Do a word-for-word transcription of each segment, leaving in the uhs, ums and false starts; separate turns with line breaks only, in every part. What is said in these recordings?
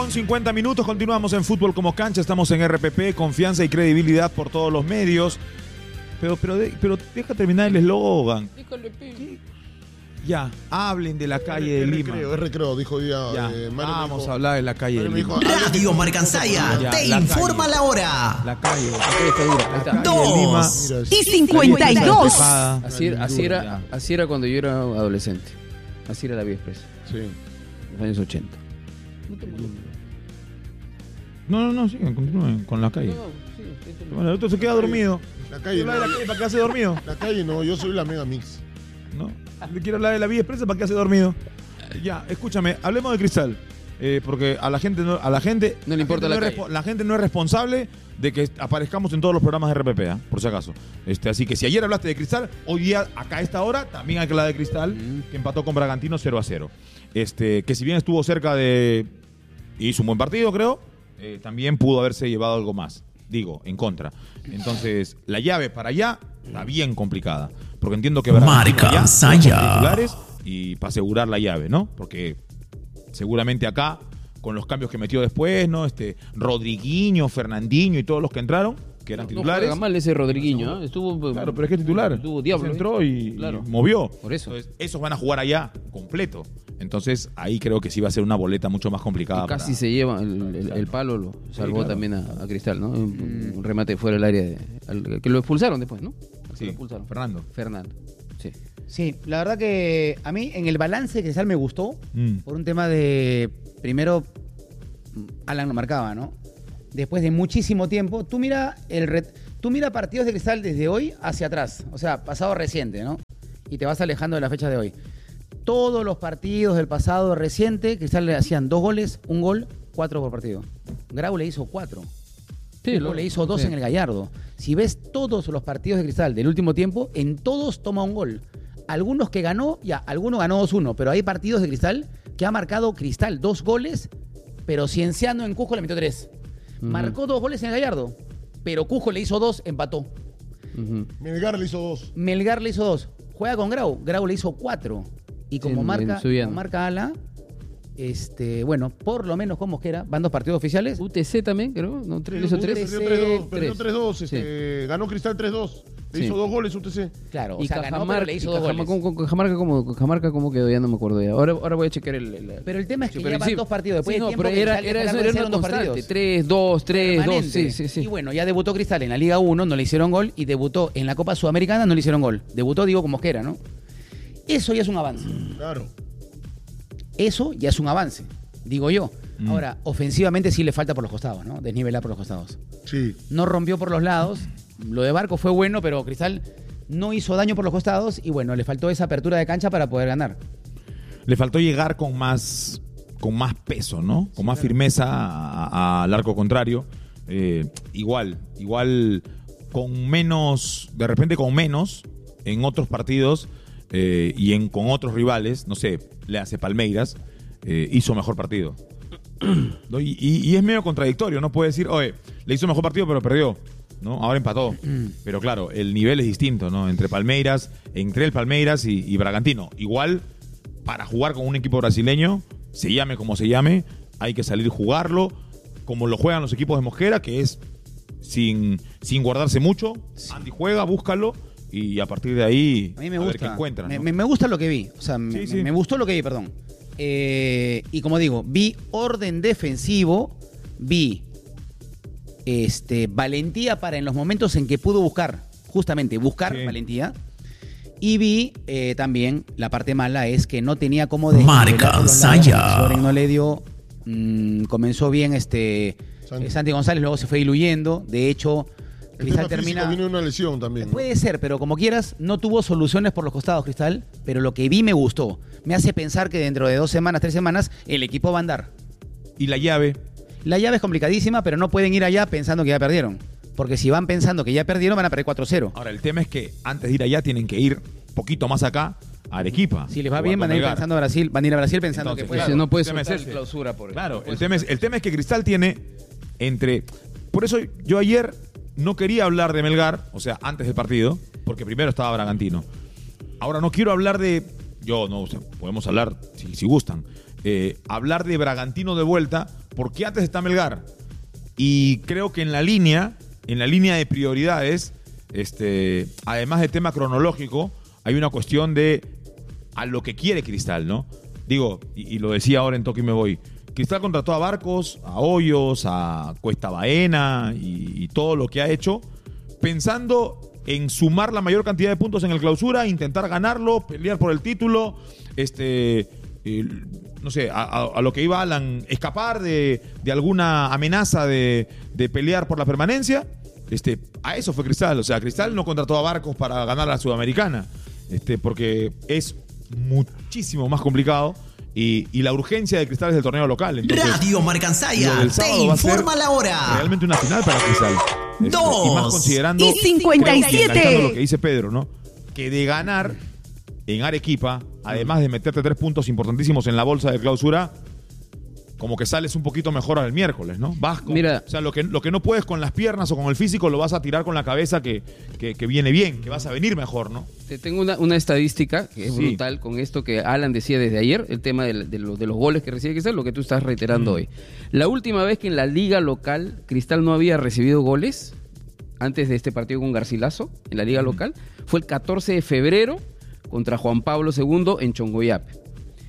con cincuenta minutos, continuamos en Fútbol como Cancha, estamos en R P P, confianza y credibilidad por todos los medios. Pero, pero, de, pero deja terminar el eslogan. Ya, hablen de la calle de Lima.
Recreo, es recreo, dijo hoy día.
Ya,
Eh, Mario
vamos
dijo,
a hablar de la calle de Lima.
dijo,
Radio Marcansaya
Ya,
te
la
informa
calle.
la hora.
La calle.
Está dura.
Dos
Mira,
y cincuenta y dos.
Así, era- así, era, así era cuando yo era adolescente. Así era la Vía Expresa,
Sí.
en los años ochenta.
No, no, no, sigan, continúen con la calle.
No, sí, sí, sí.
Bueno, el otro se queda dormido.
La
Quiero
calle,
hablar de la
no,
calle para que hace dormido.
la calle no, yo soy la Mega Mix.
¿No? Le quiero hablar de la Vía Expresa para que hace dormido. Ya, escúchame, hablemos de Cristal. Eh, porque a la gente no, a la gente
No le importa
gente
la
no es
calle.
respo- la gente no es responsable de que aparezcamos en todos los programas de R P P, ¿eh? Por si acaso. Este, así que si ayer hablaste de Cristal, hoy día, acá a esta hora, también hay que hablar de Cristal,
Mm.
que empató con Bragantino cero a cero. Este, que si bien estuvo cerca de... hizo un buen partido, creo, eh, también pudo haberse llevado algo más. Digo, en contra. Entonces, la llave para allá está bien complicada. Porque entiendo que Bragantino
Marca
allá
Saya.
son titulares y para asegurar la llave, ¿no? Porque seguramente acá, con los cambios que metió después, ¿no? Este, Rodriguinho, Fernandinho y todos los que entraron, que eran
No
titulares.
juega mal ese Rodriguinho, ¿eh? Estuvo.
Claro, pero es que es titular.
Estuvo diablo.
Se
¿eh?
entró y,
Claro.
y movió.
Por eso.
Entonces, esos van a jugar allá completo. Entonces, ahí creo que sí va a ser una boleta mucho más complicada.
Y casi
para-
se lleva el, el- el palo, lo salvó
claro.
también a, a Cristal, ¿no? Un, un remate fuera del área. De, al- que lo expulsaron después, ¿no? Que
Sí,
lo expulsaron.
Fernando.
Fernando. Sí.
Sí, la verdad que a mí en el balance de Cristal me gustó
Mm.
por un tema de, primero, Alan lo marcaba, ¿no? Después de muchísimo tiempo, tú mira el ret- tú mira partidos de Cristal desde hoy hacia atrás, o sea, pasado reciente, ¿no? Y te vas alejando de la fecha de hoy. Todos los partidos del pasado reciente, Cristal le hacían dos goles, un gol, cuatro por partido. Grau le hizo cuatro.
Sí,
Cusco
lo-
le hizo dos
sí.
en el Gallardo. Si ves todos los partidos de Cristal del último tiempo, en todos toma un gol. Algunos que ganó, ya, alguno ganó dos uno, pero hay partidos de Cristal que ha marcado Cristal dos goles, pero Cienciano en Cusco le metió tres.
Ujú.
Marcó dos goles en el Gallardo, pero Cusco le hizo dos, empató.
Ujú.
Melgar le hizo dos.
Melgar le hizo dos. Juega con Grau, Grau le hizo cuatro. Y como
Sí, en-
marca,
en Subiano.
como marca Ala, este, bueno, por lo menos con Mosquera, van dos partidos oficiales.
U T C también, creo. ¿No? Tres, le hizo
U T C
tres.
perdió tres dos, perdió
Tres.
tres dos, este, ganó Cristal tres dos. Le
Sí.
hizo dos goles U T C.
Claro, o
Y
sea, ganó, pero
Cajamarca,
le hizo
y
dos
Cajama-
goles.
¿cómo- cómo- Cajamarca, ¿cómo, Cajamarca cómo quedó? Ya no me acuerdo ya. Ahora, ahora voy a checar el... el-
Pero el tema es que
Sí,
ya
pero
van
sí.
dos partidos. Después
Sí,
de
no,
tiempo
pero
que
era,
Cristal
era,
dejó
eso
la
era
cero
una
en dos
constante.
partidos.
tres, dos, tres, dos.
Permanente.
Sí, sí, sí.
Y bueno, ya debutó Cristal en la Liga uno, no le hicieron gol, y debutó en la Copa Sudamericana, no le hicieron gol. Debutó, digo, con Mosquera, ¿no? Eso ya es un avance.
Claro.
Eso ya es un avance, digo yo.
Mm.
Ahora, ofensivamente sí le falta por los costados, ¿no? Desnivelar por los costados.
Sí.
No rompió por los lados. Lo de Barco fue bueno, pero Cristal no hizo daño por los costados y bueno, le faltó esa apertura de cancha para poder ganar.
Le faltó llegar con más, con más peso, ¿no? Con más firmeza a- a- al arco contrario. Eh, igual, igual con menos, de repente con menos en otros partidos eh, y en, con otros rivales, no sé, le hace Palmeiras, eh, hizo mejor partido. ¿No? Y, y- y es medio contradictorio, no puede decir, oye, le hizo mejor partido pero perdió, ¿no? Ahora empató. Pero claro, el nivel es distinto, ¿no? Entre Palmeiras, entre el Palmeiras y, y Bragantino. Igual, para jugar con un equipo brasileño, se llame como se llame, hay que salir a jugarlo, como lo juegan los equipos de Mosquera, que es sin, sin guardarse mucho. Andy juega, búscalo, y a partir de ahí
A mí me
ver
gusta.
qué encuentras,
me,
¿no?
me- me gusta lo que vi. O sea, me,
Sí, sí.
me- me gustó lo que vi, perdón. Eh, y como digo, vi orden defensivo, vi este, valentía para en los momentos en que pudo buscar, justamente buscar
Sí.
valentía. Y vi eh, también, la parte mala es que no tenía cómo
Marca
desnivelar por los lados.
Saya.
Soren no le dio, mm, comenzó bien este
Santi.
eh, Santi González, luego se fue diluyendo. De hecho,
El
Cristal
tema físico
termina...
viene de una lesión también, ¿no?
Puede ser, pero como quieras, no tuvo soluciones por los costados, Cristal, pero lo que vi me gustó. Me hace pensar que dentro de dos semanas, tres semanas, el equipo va a andar.
Y la llave,
La llave es complicadísima, pero no pueden ir allá pensando que ya perdieron. Porque si van pensando que ya perdieron, van a perder cuatro cero.
ahora el tema es que antes de ir allá tienen que ir poquito más acá a Arequipa.
Si les va
Jugar
bien,
con
van a ir
Melgar.
pensando a Brasil, van a ir a Brasil pensando
Entonces,
que puede
claro,
no puede
el tema es
soltar
ese.
clausura por
Claro,
no puede
el tema, es,
soltar.
el tema es que Cristal tiene entre... Por eso yo ayer no quería hablar de Melgar, o sea, antes del partido, porque primero estaba Bragantino. Ahora no quiero hablar de... Yo no, o sea, podemos hablar si, si gustan. Eh, hablar de Bragantino de vuelta, porque antes está Melgar. Y creo que en la línea, en la línea de prioridades, este, además del tema cronológico, hay una cuestión de a lo que quiere Cristal, ¿no? Digo, y, y lo decía ahora en Toque y me voy. Cristal contrató a Barcos, a Hoyos, a Cuesta Baena y, y todo lo que ha hecho, pensando en sumar la mayor cantidad de puntos en el clausura, intentar ganarlo, pelear por el título, este, eh, no sé, a, a, a lo que iba Alan, escapar de, de alguna amenaza de, de pelear por la permanencia. Este, a eso fue Cristal. O sea, Cristal no contrató a Barcos para ganar la Sudamericana, este, porque es muchísimo más complicado. Y, y la urgencia de Cristal es el torneo local. Entonces,
Radio Marcansaya te informa la hora.
Realmente una final para Cristal. Este,
Dos.
y más considerando
Y cincuenta y siete.
creo que enganchando lo que dice Pedro, ¿no? Que de ganar en Arequipa, además de meterte tres puntos importantísimos en la bolsa de clausura, como que sales un poquito mejor al miércoles, ¿no? Vas con,
Mira,
o sea, lo que, lo que no puedes con las piernas o con el físico lo vas a tirar con la cabeza que, que, que viene bien, que vas a venir mejor, ¿no?
te tengo una, una estadística que es
Sí.
brutal con esto que Alan decía desde ayer, el tema de, de, los, de los goles que recibe Cristal, lo que tú estás reiterando
Mm.
hoy. La última vez que en la liga local Cristal no había recibido goles, antes de este partido con Garcilaso, en la liga
Mm.
local, fue el catorce de febrero contra Juan Pablo segundo en Chongoyape.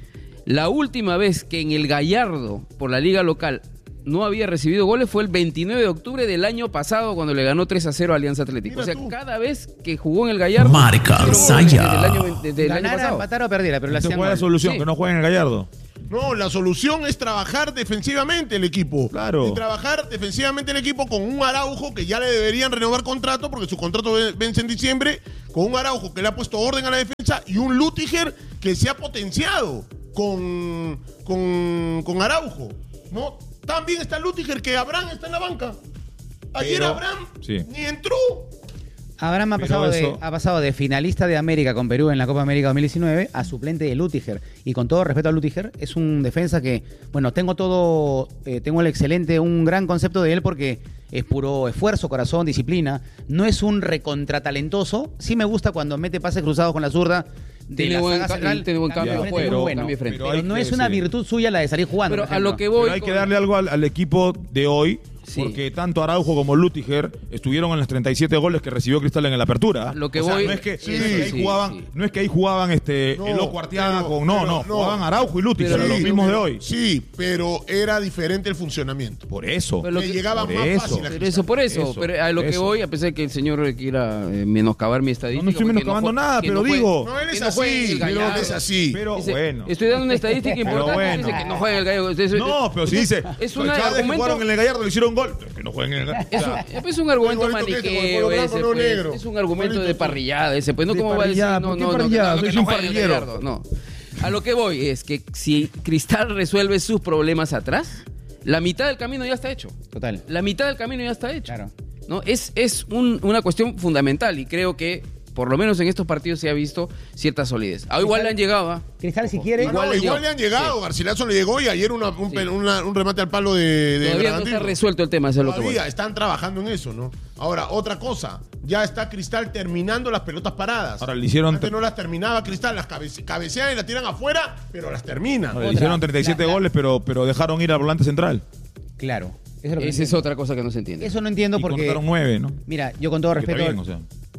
La última vez que en el Gallardo, por la liga local, no había recibido goles fue el veintinueve de octubre del año pasado, cuando le ganó tres a cero a Alianza Atlético.
Mira
O sea,
tú.
cada vez que jugó en el Gallardo...
Marcansaya.
Desde el año, desde el año
Ganara,
pasado.
empatara o perdiera, pero la
Entonces,
hacían
¿cuál es la
gol.
solución?
Sí.
Que no jueguen en el Gallardo.
No, la solución es trabajar defensivamente el equipo.
Claro.
Y trabajar defensivamente el equipo con un Araujo que ya le deberían renovar contrato porque su contrato ve- vence en diciembre, con un Araujo que le ha puesto orden a la defensa y un Lutiger que se ha potenciado con, con, con Araujo. ¿No? También está Lutiger que Abraham está en la banca. Ayer
Pero-
Abraham
sí.
ni entró.
Abraham ha
Pero
pasado,
eso-
de, ha pasado de finalista de América con Perú en la Copa América dos mil diecinueve a suplente de Lutiger. Y con todo respeto a Lutiger, es un defensa que, bueno, tengo todo, eh, tengo el excelente, un gran concepto de él porque es puro esfuerzo, corazón, disciplina. No es un recontratalentoso. Sí me gusta cuando mete pases cruzados con la zurda. De
Tiene
la
buen
saga
ca-
central,
tiene buen
cambio
cambio
de
de
frente,
juego,
muy bueno.
cambio de frente.
Pero
Pero
hay
no
que-
es una
sí.
virtud suya la de salir jugando.
Pero
por
a lo
ejemplo.
que voy...
Pero hay que
con-
darle algo al, al equipo de hoy,
Sí.
porque tanto Araujo como Lutiger estuvieron en los treinta y siete goles que recibió Cristal en la apertura.
Lo que
O sea,
voy-
no es que,
Sí,
no es que ahí
sí,
jugaban,
sí.
no es que ahí jugaban este
No,
el Loco Arteaga
pero-
con no,
pero
no,
no.
jugaban Araujo y Lutiger,
Pero
los
sí,
mismos de
pero-
hoy.
Sí, pero era diferente el funcionamiento.
Por eso.
Pero lo
Le
que-
llegaba
por
más
eso.
fácil a
Pero
Cristal.
eso, por eso,
Eso,
pero a lo que
eso.
voy, a pesar de que el señor quiera eh, menoscabar mi estadística.
No, no estoy
porque
menoscabando
jue-
nada,
que
pero
juegue-
digo-
No, él es
que no juegue
así,
el
pero
Gallardo.
es así.
Pero
Dice,
bueno.
Estoy dando una estadística
Pero
importante.
bueno.
Dice que no juega en el Gallardo. Eso-
No, pero si dice,
es
cada
un
vez que
argumento.
jugaron en el Gallardo le hicieron gol, pero es que no jueguen en el Gallardo.
Es
O sea,
un, es un argumento
Igualito que este, con el
maniqueo
polo blanco,
ese,
no
pues.
negro.
Es un argumento
Igualito
de
tú.
parrillada ese, pues no
De
cómo va a decir,
parrillada,
no,
¿por qué
no, no, que
parrillada?
no, que
Soy
no
un
juegue en el
parrillero.
Gallardo, no. A lo que voy es que si Cristal resuelve sus problemas atrás, la mitad del camino ya está hecho.
Total.
La mitad del camino ya está hecho.
Claro.
¿No? Es, es un- una cuestión fundamental y creo que por lo menos en estos partidos se ha visto cierta solidez. Ah, igual le han llegado. ¿ah?
Cristal, si quiere.
No, no,
Igual
igual,
le
le han
llegó.
llegado.
Sí.
Garcilaso le llegó y ayer una- un,
Sí.
pe- una- un remate al palo de, de
Todavía no
Bragantino.
está resuelto el tema, eso es lo que voy.
Todavía están trabajando en eso, ¿no? Ahora, otra cosa. Ya está Cristal terminando las pelotas paradas.
Ahora le hicieron
Antes
tre-
no las terminaba Cristal, las cabe- cabecean y las tiran afuera, pero las terminan.
le hicieron treinta y siete
la- la-
goles, pero, pero dejaron ir al volante central.
Claro. Eso es, lo que
Esa es
entiendo.
otra cosa que no se entiende.
Eso no entiendo
Y
porque.
contaron nueve, ¿no?
Mira, yo con todo
Que está
respeto.
bien, o sea.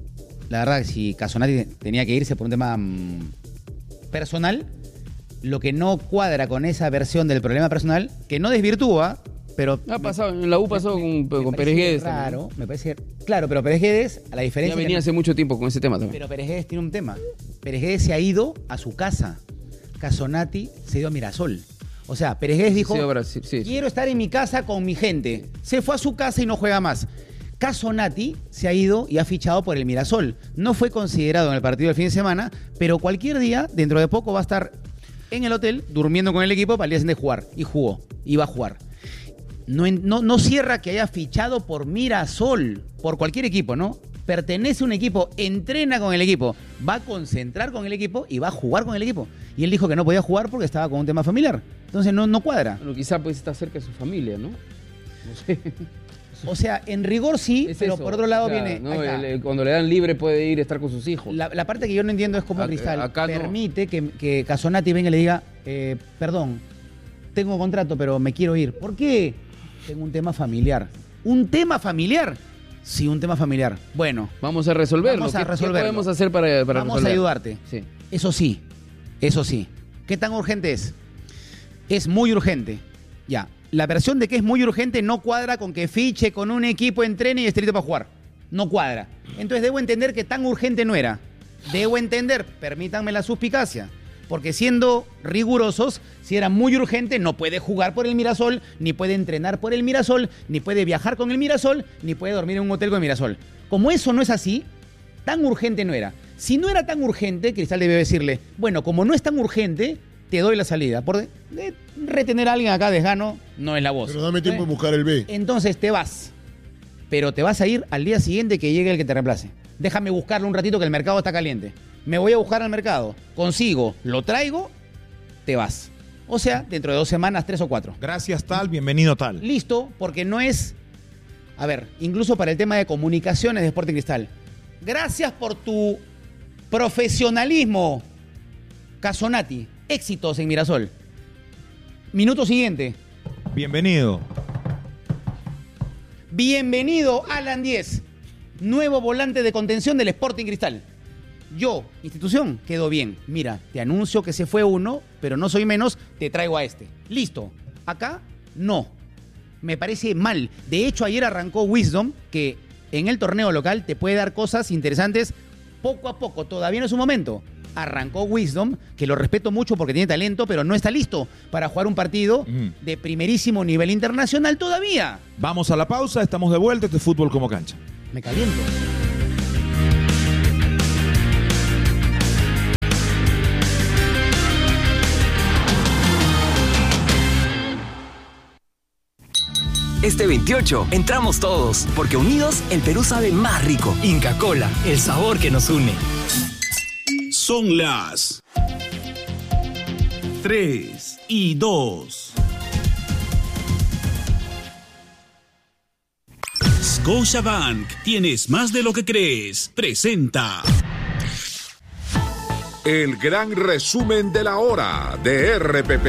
La verdad que si Casonati tenía que irse por un tema mm, personal, lo que no cuadra con esa versión del problema personal, que no desvirtúa, pero...
Ha pasado, en la U pasó con,
me
con
parece
Pérez Guedes también,
Raro,
¿no?
me parece... Claro, pero Pérez Guedes, a la
Ya
diferencia...
venía
que-
hace mucho tiempo con ese tema también.
Pero Pérez Guedes tiene un tema. Pérez Guedes se ha ido a su casa. Casonati se dio a Mirasol. O sea, Pérez Guedes dijo,
Sí, a Brasil, sí, sí.
quiero estar en mi casa con mi gente. Se fue a su casa y no juega más. Casonati se ha ido y ha fichado por el Mirasol. No fue considerado en el partido del fin de semana, pero cualquier día, dentro de poco, va a estar en el hotel durmiendo con el equipo para el día siguiente jugar. Y jugó, iba a jugar. No, en- no, no cierra que haya fichado por Mirasol, por cualquier equipo, ¿no? Pertenece a un equipo, entrena con el equipo, va a concentrar con el equipo y va a jugar con el equipo. Y él dijo que no podía jugar porque estaba con un tema familiar. Entonces no, no cuadra.
Bueno, quizá pues está cerca de su familia, ¿no? No sé.
O sea, en rigor sí,
Es
pero
eso,
por otro lado
o sea,
viene...
¿no?
ahí está.
El- el- cuando le dan libre puede ir a estar con sus hijos.
La, la parte que yo no entiendo es cómo
Acá-
Cristal
acá no.
permite que, que Casonati venga y le diga, eh, perdón, tengo contrato, pero me quiero ir. ¿Por qué? Tengo un tema familiar. ¿Un tema familiar? Sí, un tema familiar. Bueno.
Vamos a resolverlo.
Vamos a
¿Qué,
resolverlo.
¿Qué podemos hacer para, para
Vamos
resolverlo?
a ayudarte.
Sí.
Eso sí, eso sí. ¿Qué tan urgente es? Es muy urgente. Ya. La versión de que es muy urgente no cuadra con que fiche con un equipo, entrene y esté listo para jugar. No cuadra. Entonces debo entender que tan urgente no era. Debo entender, permítanme la suspicacia, porque siendo rigurosos, si era muy urgente, no puede jugar por el Mirasol, ni puede entrenar por el Mirasol, ni puede viajar con el Mirasol, ni puede dormir en un hotel con el Mirasol. Como eso no es así, tan urgente no era. Si no era tan urgente, Cristal debe decirle, bueno, como no es tan urgente, te doy la salida. Por de, de retener a alguien acá de gano no es la voz.
Pero dame tiempo
¿Eh?
de buscar el B.
Entonces te vas. Pero te vas a ir al día siguiente que llegue el que te reemplace. Déjame buscarlo un ratito que el mercado está caliente. Me voy a buscar al mercado. Consigo, lo traigo, te vas. O sea, dentro de dos semanas, tres o cuatro.
Gracias tal, bienvenido tal.
Listo, porque no es... A ver, incluso para el tema de comunicaciones de Sporting Cristal. Gracias por tu profesionalismo, Casonati. Éxitos en Mirasol. Minuto siguiente.
Bienvenido.
Bienvenido, Alan diez, nuevo volante de contención del Sporting Cristal. Yo, institución, quedó bien. Mira, te anuncio que se fue uno, pero no soy menos, te traigo a este. Listo. Acá, no. Me parece mal. De hecho, ayer arrancó Wisdom, que en el torneo local te puede dar cosas interesantes poco a poco. Todavía no es su momento. Arrancó Wisdom, que lo respeto mucho porque tiene talento, pero no está listo para jugar un partido mm. de primerísimo nivel internacional todavía.
Vamos a la pausa, estamos de vuelta, este es Fútbol como Cancha.
Me caliento.
Este veintiocho entramos todos, porque unidos el Perú sabe más rico. Inca Kola, el sabor que nos une.
Son las tres y dos. Scotiabank, tienes más de lo que crees. Presenta
el gran resumen de la hora de R P P.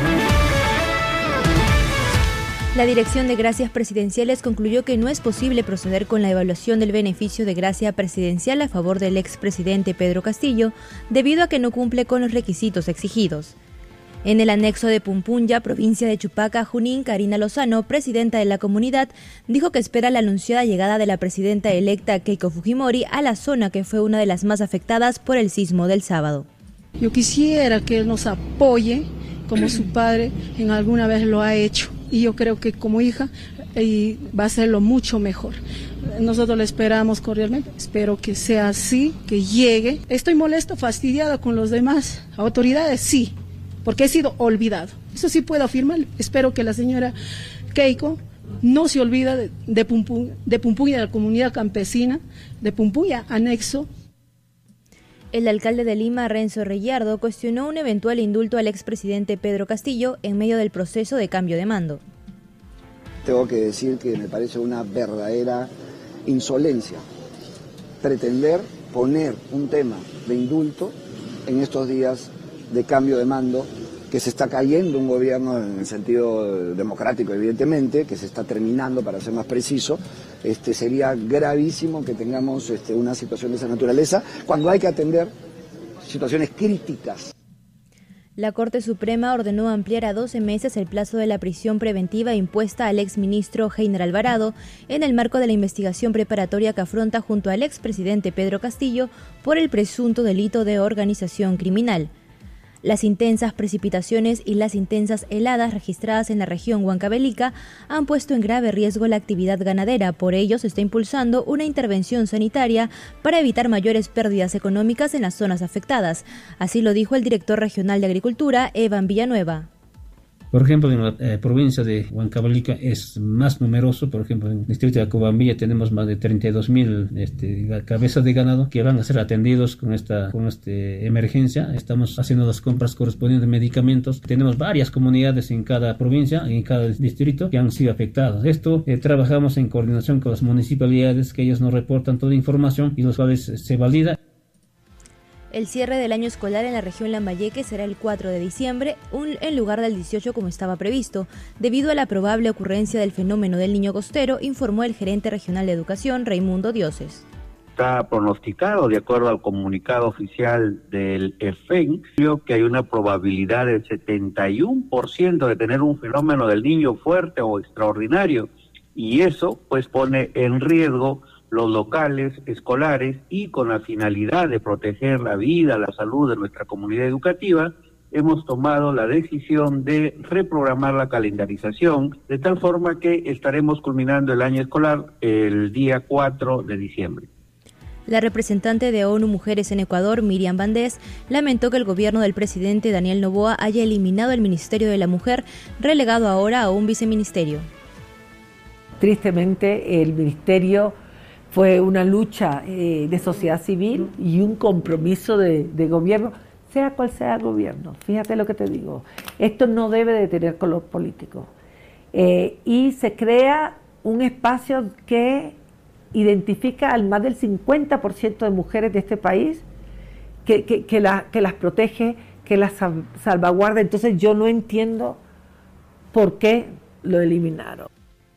La Dirección de Gracias Presidenciales concluyó que no es posible proceder con la evaluación del beneficio de gracia presidencial a favor del expresidente Pedro Castillo, debido a que no cumple con los requisitos exigidos. En el anexo de Pumpunya, provincia de Chupaca, Junín, Karina Lozano, presidenta de la comunidad, dijo que espera la anunciada llegada de la presidenta electa Keiko Fujimori a la zona que fue una de las más afectadas por el sismo del sábado.
Yo quisiera que él nos apoye como su padre en alguna vez lo ha hecho. Y yo creo que como hija eh, va a hacerlo mucho mejor. Nosotros le esperamos cordialmente, espero que sea así, que llegue. Estoy molesto, fastidiada con los demás autoridades, sí, porque he sido olvidado. Eso sí puedo afirmar. Espero que la señora Keiko no se olvida de, de, Pumpu, de Pumpuya, de la comunidad campesina, de Pumpuya, anexo.
El alcalde de Lima, Renzo Reyardo, cuestionó un eventual indulto al expresidente Pedro Castillo en medio del proceso de cambio de mando.
Tengo que decir que me parece una verdadera insolencia pretender poner un tema de indulto en estos días de cambio de mando, que se está cayendo un gobierno en el sentido democrático, evidentemente, que se está terminando, para ser más preciso. Este, sería gravísimo que tengamos este, una situación de esa naturaleza cuando hay que atender situaciones críticas.
La Corte Suprema ordenó ampliar a doce meses el plazo de la prisión preventiva impuesta al exministro Heiner Alvarado en el marco de la investigación preparatoria que afronta junto al expresidente Pedro Castillo por el presunto delito de organización criminal. Las intensas precipitaciones y las intensas heladas registradas en la región huancavelica han puesto en grave riesgo la actividad ganadera. Por ello, se está impulsando una intervención sanitaria para evitar mayores pérdidas económicas en las zonas afectadas. Así lo dijo el director regional de Agricultura, Evan Villanueva.
Por ejemplo, en la eh, provincia de Huancavelica es más numeroso. Por ejemplo, en el distrito de Acobambilla tenemos más de treinta y dos mil este, cabezas de ganado que van a ser atendidos con esta con este emergencia. Estamos haciendo las compras correspondientes de medicamentos. Tenemos varias comunidades en cada provincia, en cada distrito, que han sido afectadas. Esto eh, trabajamos en coordinación con las municipalidades, que ellos nos reportan toda la información y los cuales se valida.
El cierre del año escolar en la región Lambayeque será el cuatro de diciembre, un, en lugar del dieciocho como estaba previsto, debido a la probable ocurrencia del fenómeno del niño costero, informó el gerente regional de educación, Raimundo Dioses.
Está pronosticado, de acuerdo al comunicado oficial del E F E N, creo que hay una probabilidad del setenta y uno por ciento de tener un fenómeno del niño fuerte o extraordinario, y eso pues pone en riesgo los locales escolares, y con la finalidad de proteger la vida, la salud de nuestra comunidad educativa, hemos tomado la decisión de reprogramar la calendarización, de tal forma que estaremos culminando el año escolar el día cuatro de diciembre.
La representante de ONU Mujeres en Ecuador, Miriam Valdés, lamentó que el gobierno del presidente Daniel Noboa haya eliminado el Ministerio de la Mujer, relegado ahora a un viceministerio.
Tristemente, el ministerio fue una lucha eh, de sociedad civil y un compromiso de, de gobierno, sea cual sea el gobierno. Fíjate lo que te digo. Esto no debe de tener color político. Eh, y se crea un espacio que identifica al más del cincuenta por ciento de mujeres de este país, que, que, que, la, que las protege, que las salvaguarda. Entonces yo no entiendo por qué lo eliminaron.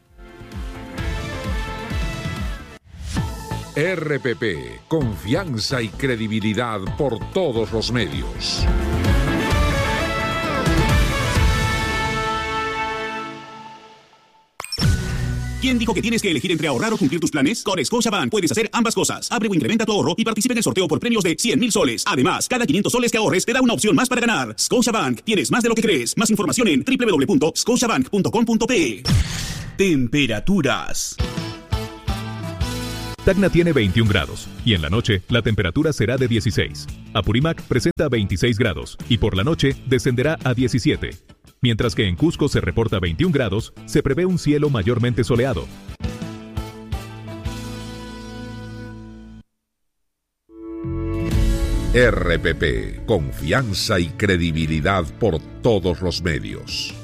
R P P, confianza y credibilidad por todos los medios.
¿Quién dijo que tienes que elegir entre ahorrar o cumplir tus planes? Con Scotiabank puedes hacer ambas cosas. Abre o incrementa tu ahorro y participa en el sorteo por premios de cien mil soles. Además, cada quinientos soles que ahorres te da una opción más para ganar. Scotiabank, tienes más de lo que crees. Más información en doble u doble u doble u punto scotiabank punto com punto pe.
Temperaturas. Tacna tiene veintiún grados y en la noche la temperatura será de dieciséis. Apurímac presenta veintiséis grados y por la noche descenderá a diecisiete. Mientras que en Cusco se reporta veintiún grados, se prevé un cielo mayormente soleado.
R P P, confianza y credibilidad por todos los medios.